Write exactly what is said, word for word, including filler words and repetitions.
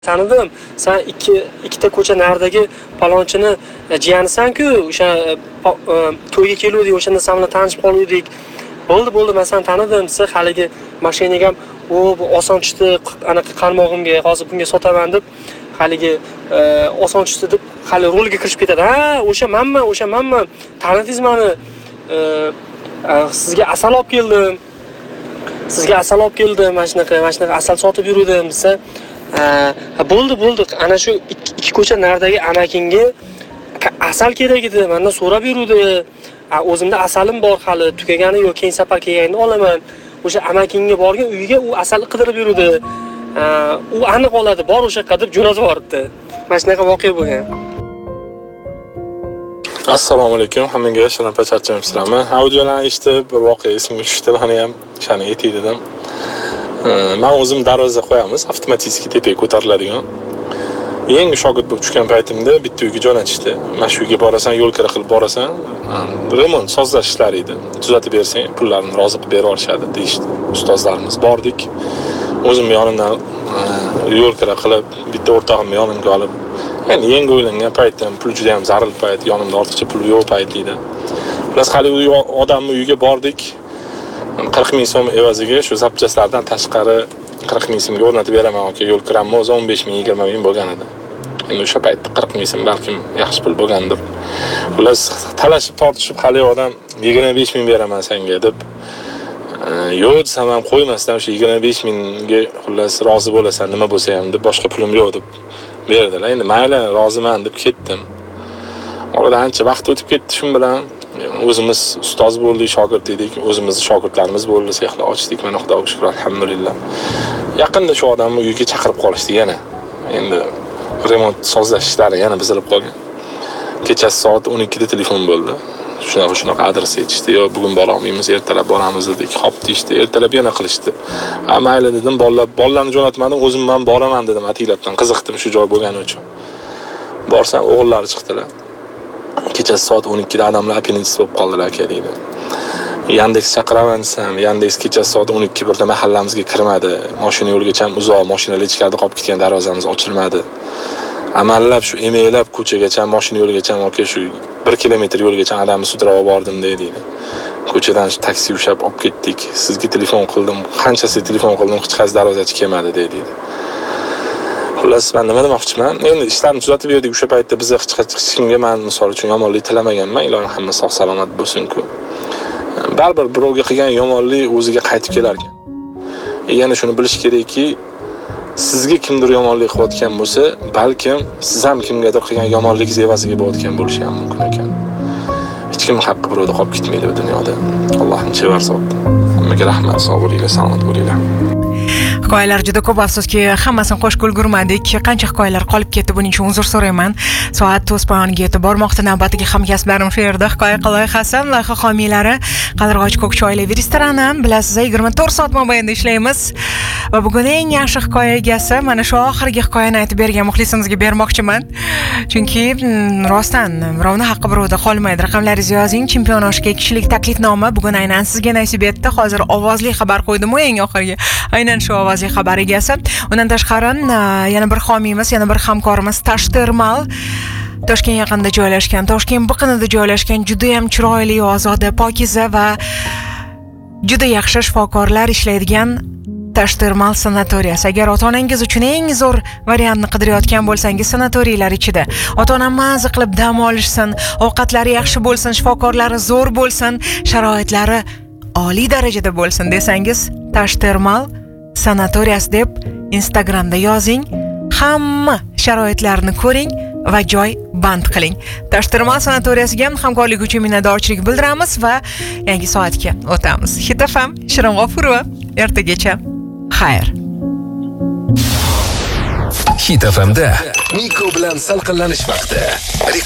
Tanidim. Sen ikki ikkita ko'cha naridagi palonchini jiyanisan-ku, o'sha to'yga keluvdik, o'shanda sen bilan tanishib qoluvdik. Bo'ldi, bo'ldi, men seni tanidim. Siz haligi mashinaga ham o bu oson tushdi, anaqa qarmog'imga hozir bunga sotaman deb haligi oson tushdi deb hali rolga kirishib ketadi. Ha, o'sha menman, o'sha menman. Tanidingiz meni. Sizga asal olib keldim. Sizga asal olib keldim. Mana shunaqa, mana shunaqa asal sotib yurdim desa, ha bo'ldi bo'ldi ana shu ikki ko'cha naridagi amakingga asal kerak edi, mendan so'rab yurdi. O'zimda asalim bor hali, tugagani yo'q, keyin safar kelganda olaman. O'sha amakingga borgan uyiga u asal qidirib yurdi. U aniq oladi, bor o'sha yoqqa deb jo'natib yubordi. Mana shunaqa voqea bo'lgan. Assalomu alaykum, hammaga shunaqa charchadim sizlarman. Audiolarni eshitib bir voqea esimga tushdi, meni ham shani aytay dedim. Men o'zim darvoza qo'yamiz, avtomatik tepaga ko'tariladigan. Yangi shogird bo'lib tushgan paytimda bitta uyga jo'natishdi. Mana shu uyga borasan, yo'l kira qilib borasan, remont sozlash ishlari edi. Tuzatib bersang, pullarni rozi qilib berib olishadi deyishdi. Ustozlarimiz bordik. O'zim yonimdan yo'l kira qilib, bitta o'rtog'imni yonimga olib, ya'ni yangi o'ylangan paytdan pul juda ham zarur payt, yonimda ortiqcha pul yo'q payt edi. Plus hali uy odamning uyiga bordik. qirq ming so'm evaziga shu zapchastlardan tashqari qirq ming so'mga o'rnatib beraman aka, yo'l kiramni o'zi o'n besh ming yigirma ming bo'lgan edi. Endi o'sha paytda qirq ming so'm balkim yaxshi pul bo'lgandir. Ular talashib tortishib hali odam yigirma besh ming beraman senga deb yo'q desam ham qo'ymasdan o'sha yigirma besh mingga xullas rozi bo'lasan, nima bo'lsa ham deb boshqa pulim yo'q deb berdilar. Endi mayli, roziman deb ketdim. Oradan ancha vaqt o'tib ketdi, shun bilan o'zimiz ustoz bo'ldik, shogird edik, o'zimizning shogirdlarimiz bo'ldi, sexlar ochdik, mana Xudoga shukr, alhamdulillah. Yaqinda shu odamni uyiga chaqirib qolishdi yana. Endi remont sozlash ishlari yana buzilib qolgan. Kechasi soat o'n ikkida telefon bo'ldi. Shunaqa shunaqa adres aytishdi. Yo, bugun bora olmaymiz, ertalab boramiz dedik. Xo'p deyishdi. Ertalab yana qilishdi. Ha, mayli dedim, bolalar bolalarni jo'natmadim, o'zim ham boraman dedim, atiylabdan qiziqdim shu joy bo'lgani uchun. Borsam o'g'illari chiqdilar. Kechasi soat o'n ikkida adamlar apendis bo'lib qoldilar aka deydi. Yandex chaqiraman desam, Yandex kechasi soat o'n ikki birda mahallamizga kirmadi. Mashina yo'lgacha ham uzoq, mashinalar ichkarida qolib ketgan, darvozamiz ochilmadi. Amallab shu emeylab ko'chagacha, mashina yo'lgacha aka shu bir kilometr yo'lgacha adamni sudrab olib bordim deydi. Ko'chadan shu taksi ushlab olib ketdik. Sizga telefon qildim, qanchasiga telefon qildim, hech qaysi darvozachi kelmadi deydi. Xullas, men nima demoqchiman? Endi ishlarni tuzatib berdik o'sha paytda, biz hech kimga men misol uchun yomonlik tilamaganman, ilohim hamma sog' salomat bo'lsin-ku. Baribir birovga qilgan yomonlik o'ziga qaytib kelar ekan. Yana shuni bilish kerakki, sizga kimdir yomonlik qilayotgan bo'lsa, balkim siz ham kimgadir qilgan yomonligingiz evaziga bo'layotgan bo'lishi ham mumkin ekan. Hech kim haqqi birovda qolib ketmaydi bu dunyoda. Allohning chevarasi. Hammaga rahmat, sog' bo'linglar, salomat bo'linglar. Hikoyalar juda ko'p, afsuski hammasini qo'shib ulgurmadik. Qancha hikoyalar qolib ketdi, buning uchun uzr so'rayman. Soat to'rt poyoniga yetib bormoqda, navbatdagi hamkasblarim shu yerda. Hikoya loyihasi, loyiha homiylari Qaldirg'och Ko'kcha oilaviy restorani. Bilasiz, yigirma to'rt soat mobaynida ishlaymiz. Va bugun eng yaxshi hikoya egasi mana shu oxirgi hikoyani aytib bergan muxlisimizga bermoqchiman. Chunki rostdan birovning haqqi birovda qolmaydi. Raqamlaringizni yozing. Chempion oshga kishilik taklifnoma bugun aynan sizga nasib etdi. Hozir ovozli xabar qo'ydim, eng oxirgi. Aynan shu ovozli xabar egasi. Undan tashqari yana bir homiyimiz, yana bir hamkorimiz Tashtermal. Toshkent yaqinida joylashgan, Toshkent biqinida joylashgan juda ham chiroyli, ozoda, pokiza va juda yaxshi shifokorlar ishlaydigan Tashtermal sanatoriyasi. Agar ota-onangiz uchun eng zo'r variantni qidirayotgan bo'lsangiz, sanatoriylar ichida ota-onam maza qilib dam olishsin, ovqatlari yaxshi bo'lsin, shifokorlari zo'r bo'lsin, sharoitlari oliy darajada bo'lsin desangiz, Tashtermal sanatoriyasi deb Instagramda yozing. Hamma sharoitlarni ko'ring va joy band qiling. Tashtermal sanatoriyasiga ham hamkorlik uchun minnatdorchilik bildiramiz va yangi soatga o'tamiz. Hit F M, Shirin G'ofurova, ertagacha xayr. Hit F M'da Miko bilan salqinlanish vaqti.